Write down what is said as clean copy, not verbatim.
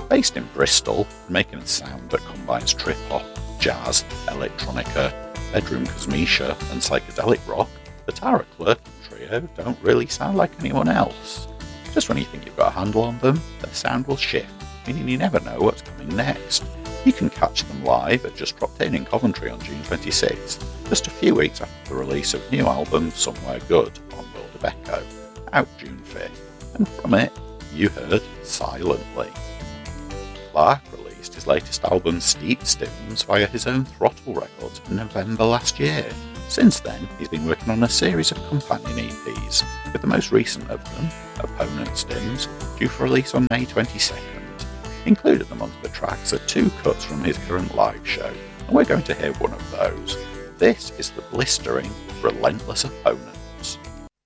Based in Bristol, making a sound that combines trip-hop, jazz, electronica, bedroom kosmisha and psychedelic rock, the Tara Clerkin Trio don't really sound like anyone else. Just when you think you've got a handle on them, their sound will shift, meaning you never know what's coming next. You can catch them live at Just Dropped In Coventry on June 26th, just a few weeks after the release of new album Somewhere Good on World of Echo, out June 5th, and from it, you heard Silently. Clark released his latest album Steep Stims via his own Throttle Records in November last year. Since then, he's been working on a series of companion EPs, with the most recent of them, Opponent Stims, due for release on May 22nd. Included amongst the tracks are 2 cuts from his current live show, and we're going to hear one of those. This is the blistering, relentless Opponent.